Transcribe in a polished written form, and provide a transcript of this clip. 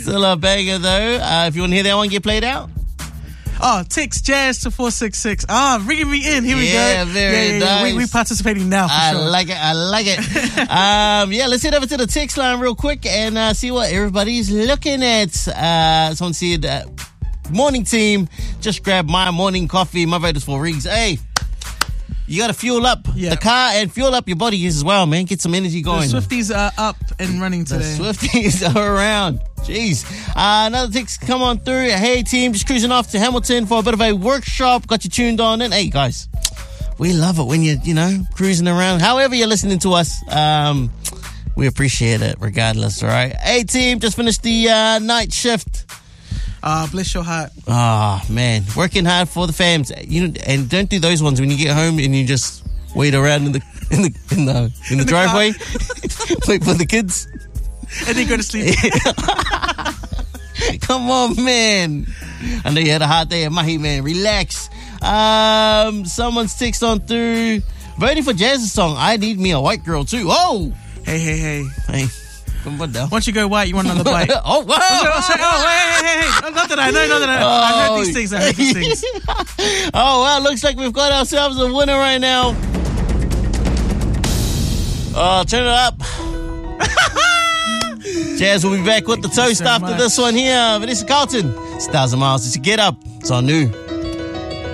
Still a banger though. If you want to hear that one get played out. Oh, Tix Jazz to 466. Bringing me in. Here we go. Yeah, very nice. We participating now for sure. I like it. Let's head over to the text line real quick and see what everybody's looking at. Someone said, morning team, just grab my morning coffee. My vote is for Riggs. Hey, you got to fuel up the car and fuel up your body as well, man. Get some energy going. The Swifties are up and running today. The Swifties are around. Jeez. Another text come on through. Hey, team, just cruising off to Hamilton for a bit of a workshop. Got you tuned on. And hey, guys, we love it when you're, cruising around. However you're listening to us, we appreciate it regardless, all right? Hey, team, just finished the night shift. Bless your heart. Man, working hard for the fams. And don't do those ones when you get home and you just wait around in the driveway, wait for the kids, and then go to sleep. Come on, man. I know you had a hard day at Mahi, man. Relax. Someone's text on through. Voting for Jazz's song, I Need Me a White Girl Too. Oh! Hey. Once you go white, you want another bite. Oh, wow. Hey. Not that I know. I've heard these things. Oh, well, looks like we've got ourselves a winner right now. Turn it up. Jazz will be back with the toast after this one here. Vanessa Carlton, Stars and Miles. It's a Get Up. It's on New.